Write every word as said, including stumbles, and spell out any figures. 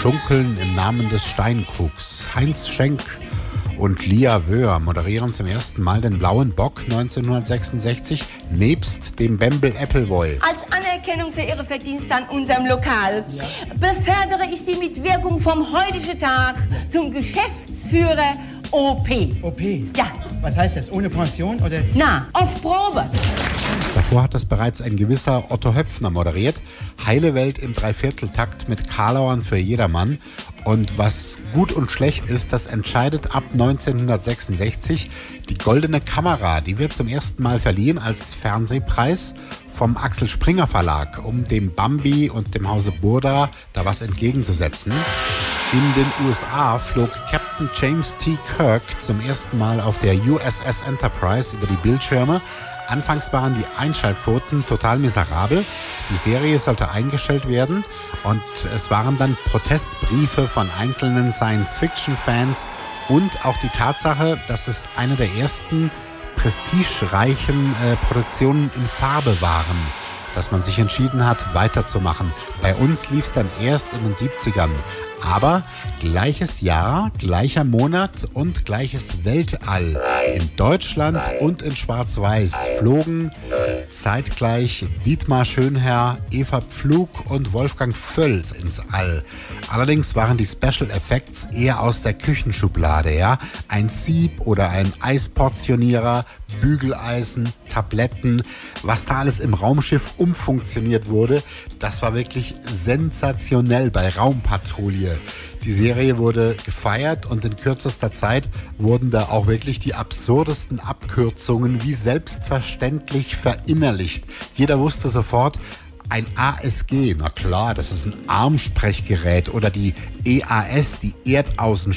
Schunkeln im Namen des Steinkucks. Heinz Schenk und Lia Wöhr moderieren zum ersten Mal den Blauen Bock neunzehnhundertsechsundsechzig nebst dem Bembel Appleboy. Als Anerkennung für Ihre Verdienste an unserem Lokal befördere ich Sie mit Wirkung vom heutigen Tag zum Geschäftsführer O P. O P? Ja. Was heißt das? Ohne Pension oder? Na, auf Probe. Davor hat das bereits ein gewisser Otto Höpfner moderiert. Heile Welt im Dreivierteltakt mit Karlauern für jedermann. Und was gut und schlecht ist, das entscheidet ab neunzehnhundertsechsundsechzig die Goldene Kamera. Die wird zum ersten Mal verliehen als Fernsehpreis vom Axel Springer Verlag, um dem Bambi und dem Hause Burda da was entgegenzusetzen. In den U S A flog Captain James T. Kirk zum ersten Mal auf der U S S Enterprise über die Bildschirme. Anfangs waren die Einschaltquoten total miserabel. Die Serie sollte eingestellt werden und es waren dann Protestbriefe von einzelnen Science-Fiction-Fans und auch die Tatsache, dass es eine der ersten prestigereichen äh, Produktionen in Farbe waren, dass man sich entschieden hat, weiterzumachen. Bei uns lief es dann erst in den siebzigern. Aber gleiches Jahr, gleicher Monat und gleiches Weltall. In Deutschland und in Schwarz-Weiß flogen zeitgleich Dietmar Schönherr, Eva Pflug und Wolfgang Völz ins All. Allerdings waren die Special Effects eher aus der Küchenschublade. Ja? Ein Sieb oder ein Eisportionierer, Bügeleisen, Tabletten, was da alles im Raumschiff umfunktioniert wurde, das war wirklich sensationell bei Raumpatrouille. Die Serie wurde gefeiert und in kürzester Zeit wurden da auch wirklich die absurdesten Abkürzungen wie selbstverständlich verinnerlicht. Jeder wusste sofort, ein A S G, na klar, das ist ein Armsprechgerät, oder die E A S, die Erdaußen